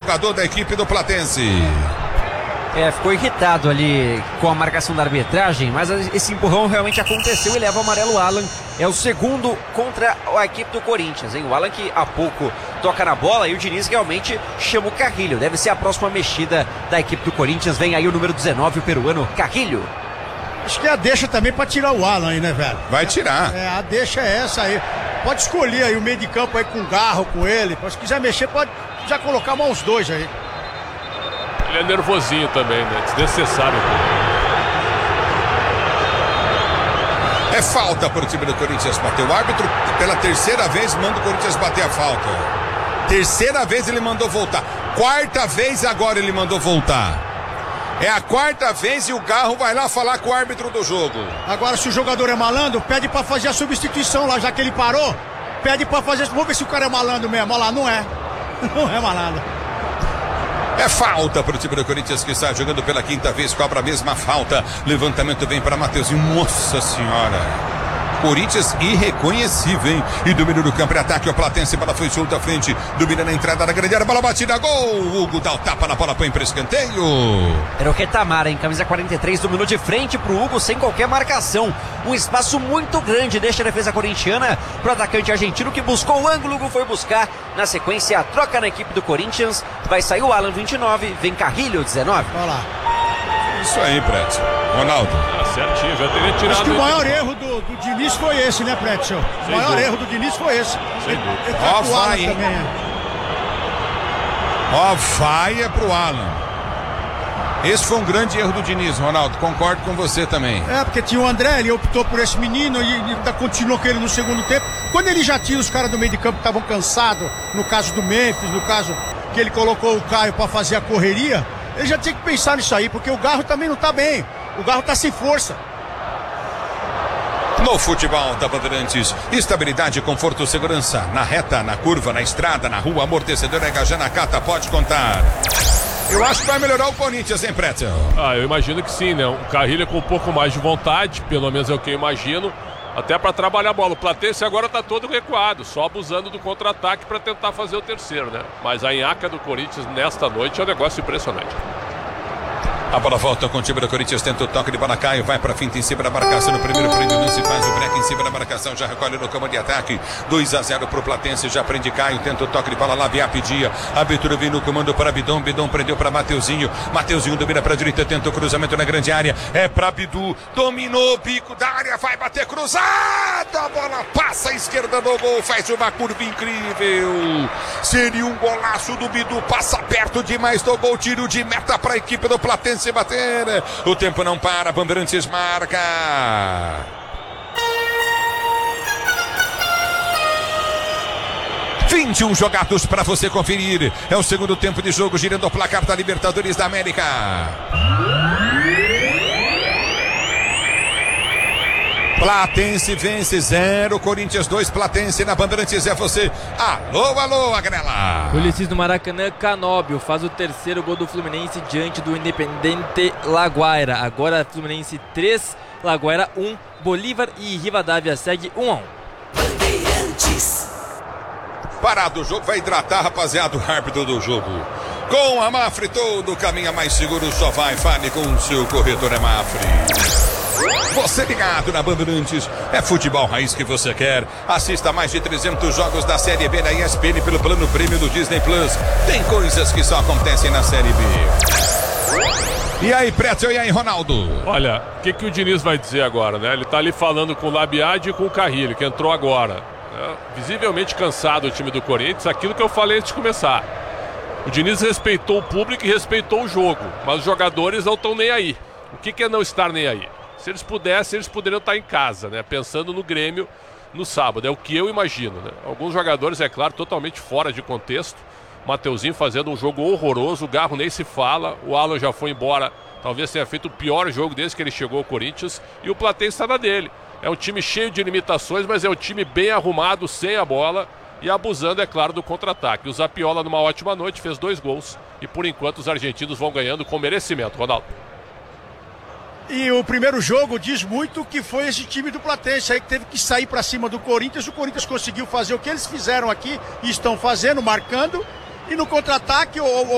jogador da equipe do Platense. Ficou irritado ali com a marcação da arbitragem, mas esse empurrão realmente aconteceu e leva o amarelo. Alan é o segundo contra a equipe do Corinthians, hein? O Alan que há pouco toca na bola e o Diniz realmente chama o Carrilho. Deve ser a próxima mexida da equipe do Corinthians. Vem aí o número 19, o peruano Carrilho. Acho que a deixa também pra tirar o Alan aí, né, velho? Vai tirar. A deixa é essa aí. Pode escolher aí o meio de campo aí com Garro, com ele. Se quiser mexer, pode já colocar mais uns dois aí. Ele é nervosinho também, né? Desnecessário. É falta para o time do Corinthians bater. O árbitro, pela terceira vez, manda o Corinthians bater a falta. Terceira vez ele mandou voltar. Quarta vez agora ele mandou voltar. É a quarta vez e o Garro vai lá falar com o árbitro do jogo. Agora, se o jogador é malandro, pede pra fazer a substituição lá, já que ele parou. Pede pra fazer. Vamos ver se o cara é malandro mesmo. Olha lá, não é. Não é malandro. É falta para o time do Corinthians que está jogando pela quinta vez, cobra a mesma falta. Levantamento vem para Mateuzinho. Nossa senhora. Corinthians irreconhecível, hein? E domínio do campo, ataque, o Platense, bola foi solta à frente, domina na entrada da grande área, bola batida, gol! Hugo dá o tapa na bola, põe para escanteio. Era o Retamar, hein? Camisa 43, dominou de frente pro Hugo sem qualquer marcação. Um espaço muito grande, deixa a defesa corintiana pro atacante argentino que buscou o ângulo, o Hugo foi buscar. Na sequência, a troca na equipe do Corinthians, vai sair o Alan 29, vem Carrilho 19. Olha lá. Isso aí, Prédio. Ronaldo. Certinho, já teria tirado. Acho que o maior erro do Diniz foi esse, né, Prédio? O maior erro do Diniz foi esse. Ó, vai, hein? Ó, vai é pro Alan. Esse foi um grande erro do Diniz, Ronaldo. Concordo com você também. Porque tinha o André, ele optou por esse menino e ainda continuou com ele no segundo tempo. Quando ele já tira os caras do meio de campo que estavam cansados, no caso do Memphis, no caso que ele colocou o Caio pra fazer a correria, ele já tinha que pensar nisso aí, porque o Garro também não tá bem. O Garro tá sem força. No futebol da Bandeirantes, estabilidade, conforto, segurança. Na reta, na curva, na estrada, na rua, amortecedor, EHG na Cata, pode contar. Eu acho que vai melhorar o Corinthians, hein, Pretzel? Eu imagino que sim, né? O Carrilho com um pouco mais de vontade, pelo menos é o que eu imagino, até para trabalhar a bola. O Platense agora tá todo recuado, só abusando do contra-ataque para tentar fazer o terceiro, né? Mas a nhaca do Corinthians nesta noite é um negócio impressionante. A bola volta com o time do Corinthians, tenta o toque de bola, Caio, vai pra finta em cima da marcação, no primeiro prende o lance, faz o break em cima da marcação, já recolhe no campo de ataque, 2-0 pro Platense, já prende Caio, tenta o toque de bola, lá Biá pedia, a abertura vem no comando para Bidon, Bidon prendeu para Mateuzinho domina pra direita, tenta o cruzamento na grande área, é pra Bidu, dominou, bico da área, vai bater cruzada, a bola passa à esquerda do gol, faz uma curva incrível, seria um golaço do Bidu, passa perto demais do gol, tiro de meta pra equipe do Platense se bater, o tempo não para, Bandeirantes marca. ...21 jogados para você conferir. É o segundo tempo de jogo, girando o placar da Libertadores da América. Platense vence 0, Corinthians 2, Platense na Bandeirantes é você. Alô, alô, Agrela. Ulisses no Maracanã, Canóbio faz o terceiro gol do Fluminense diante do Independente Laguaira. Agora Fluminense 3, Laguaira 1, Bolívar e Rivadavia segue 1-1. Bandeirantes. Parado o jogo, vai hidratar, rapaziada, o árbitro do jogo. Com a Mafre, todo caminho mais seguro, só vai, fale com o seu corretor, é Mafre. Você ligado na Bandeirantes, é futebol raiz que você quer. Assista mais de 300 jogos da Série B da ESPN pelo plano prêmio do Disney Plus. Tem coisas que só acontecem na Série B. E aí, Pretzel, e aí, Ronaldo? Olha, o que o Diniz vai dizer agora, né? Ele tá ali falando com o Labiade e com o Carrilho, que entrou agora. Visivelmente cansado o time do Corinthians, aquilo que eu falei antes de começar. O Diniz respeitou o público e respeitou o jogo, mas os jogadores não estão nem aí. O que é não estar nem aí? Se eles pudessem, eles poderiam estar em casa, né? Pensando no Grêmio no sábado, é o que eu imagino, né? Alguns jogadores, é claro, totalmente fora de contexto. Mateuzinho fazendo um jogo horroroso, o Garro nem se fala, o Alan já foi embora, talvez tenha feito o pior jogo desde que ele chegou ao Corinthians, e o Platense está na dele. É um time cheio de limitações, mas é um time bem arrumado, sem a bola, e abusando, é claro, do contra-ataque. O Zapiola, numa ótima noite, fez 2 gols, e por enquanto os argentinos vão ganhando com merecimento. Ronaldo. E o primeiro jogo diz muito que foi esse time do Platense aí que teve que sair para cima do Corinthians. O Corinthians conseguiu fazer o que eles fizeram aqui e estão fazendo, marcando. E no contra-ataque,